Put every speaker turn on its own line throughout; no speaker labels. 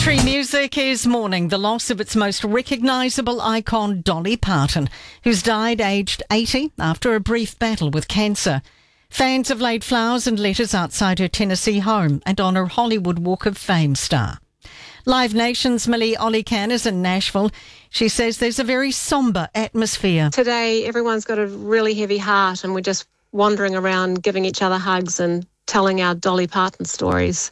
Country music is mourning the loss of its most recognisable icon, Dolly Parton, who's died aged 80 after a brief battle with cancer. Fans have laid flowers and letters outside her Tennessee home and on her Hollywood Walk of Fame star. Live Nation's Millie Olican is in Nashville. She says there's a very sombre atmosphere.
Today, everyone's got a really heavy heart and we're just wandering around giving each other hugs and telling our Dolly Parton stories.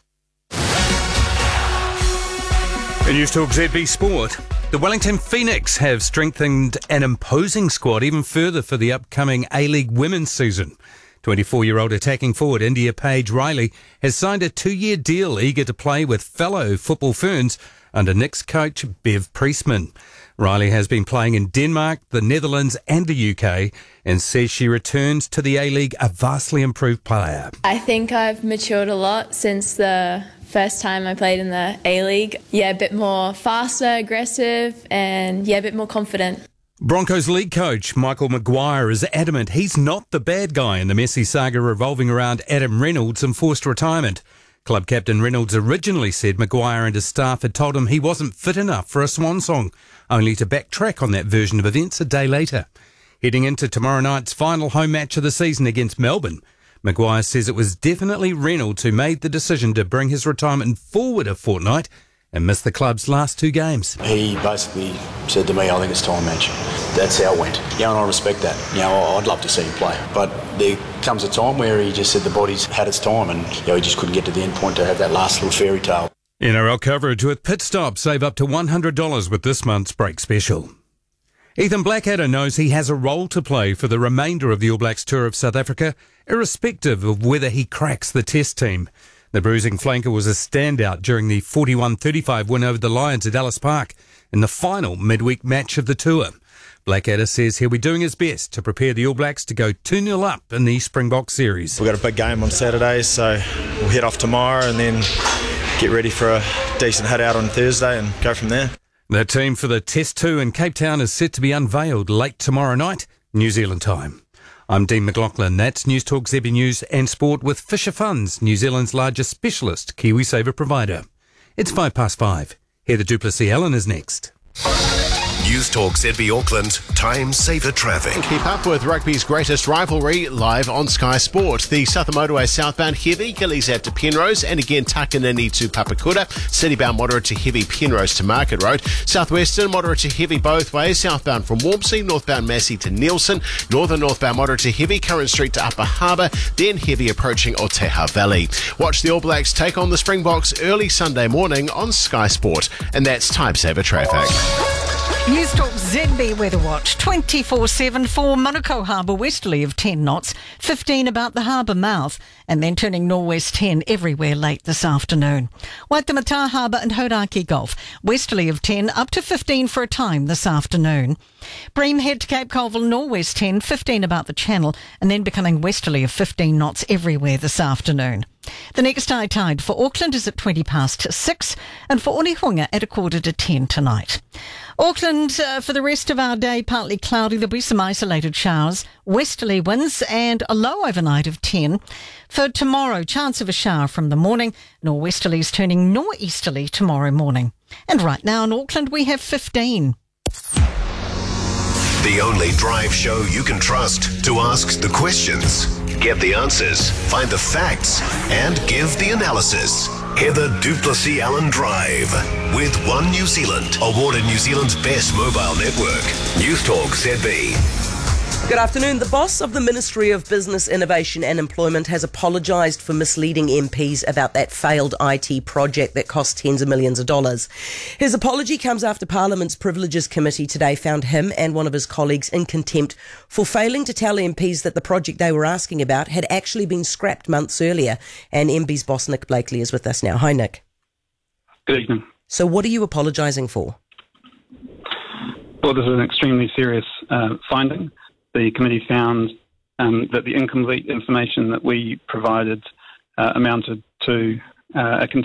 In News Talk ZB Sport, the Wellington Phoenix have strengthened an imposing squad even further for the upcoming A-League women's season. 24-year-old attacking forward India Paige Riley has signed a 2-year deal, eager to play with fellow football ferns under Knicks coach Bev Priestman. Riley has been playing in Denmark, the Netherlands and the UK and says she returns to the A-League a vastly improved player.
I think I've matured a lot since the first time I played in the A-League. Yeah, a bit more faster, aggressive and a bit more confident.
Broncos league coach Michael Maguire is adamant he's not the bad guy in the messy saga revolving around Adam Reynolds and forced retirement. Club captain Reynolds originally said Maguire and his staff had told him he wasn't fit enough for a swan song, only to backtrack on that version of events a day later. Heading into tomorrow night's final home match of the season against Melbourne, Maguire says it was definitely Reynolds who made the decision to bring his retirement forward a fortnight and miss the club's last 2 games.
He basically said to me, I think it's time, Madge. That's how it went. And I respect that. I'd love to see him play. But there comes a time where he just said the body's had its time and he just couldn't get to the end point to have that last little fairy tale.
NRL coverage with Pit Stop. Save up to $100 with this month's break special. Ethan Blackadder knows he has a role to play for the remainder of the All Blacks tour of South Africa, irrespective of whether he cracks the test team. The bruising flanker was a standout during the 41-35 win over the Lions at Ellis Park in the final midweek match of the tour. Blackadder says he'll be doing his best to prepare the All Blacks to go 2-0 up in the Springbok series.
We've got a big game on Saturday, so we'll head off tomorrow and then get ready for a decent hit out on Thursday and go from there.
The team for the Test 2 in Cape Town is set to be unveiled late tomorrow night, New Zealand time. I'm Dean McLaughlin. That's News Talk ZB News and Sport with Fisher Funds, New Zealand's largest specialist KiwiSaver provider. It's 5:05. Heather Duplessis-Allen is next.
News Talk ZB Auckland, time saver traffic.
Keep up with rugby's greatest rivalry live on Sky Sport. The Southern Motorway southbound heavy, Gillies out to Penrose, and again Takanini to Papakura. Citybound moderate to heavy Penrose to Market Road. Southwestern moderate to heavy both ways, southbound from Wormsey, northbound Massey to Nielsen. Northbound moderate to heavy, Current Street to Upper Harbour, then heavy approaching Oteha Valley. Watch the All Blacks take on the Springboks early Sunday morning on Sky Sport. And that's time saver traffic.
News Talk ZB Weather Watch 24/7 for Manukau Harbour, westerly of 10 knots, 15 about the harbour mouth, and then turning northwest 10 everywhere late this afternoon. Waitemata Harbour and Hauraki Gulf, westerly of 10 up to 15 for a time this afternoon. Bream head to Cape Colville, northwest 10, 15 about the channel, and then becoming westerly of 15 knots everywhere this afternoon. The next high tide for Auckland is at 6, and for Onehunga at 9:45 tonight. Auckland, for the rest of our day, partly cloudy. There'll be some isolated showers, westerly winds and a low overnight of 10. For tomorrow, chance of a shower from the morning, norwesterlies turning northeasterly tomorrow morning. And right now in Auckland, we have 15.
The only drive show you can trust to ask the questions, get the answers, find the facts, and give the analysis. Heather Duplessis-Allen Drive with One New Zealand, awarded New Zealand's best mobile network. News Talk ZB.
Good afternoon. The boss of the Ministry of Business, Innovation and Employment has apologised for misleading MPs about that failed IT project that cost tens of millions of dollars. His apology comes after Parliament's Privileges Committee today found him and one of his colleagues in contempt for failing to tell MPs that the project they were asking about had actually been scrapped months earlier. And MB's boss, Nick Blakely, is with us now. Hi, Nick.
Good evening.
So what are you apologising for?
Well, this is an extremely serious finding. The committee found that the incomplete information that we provided amounted to a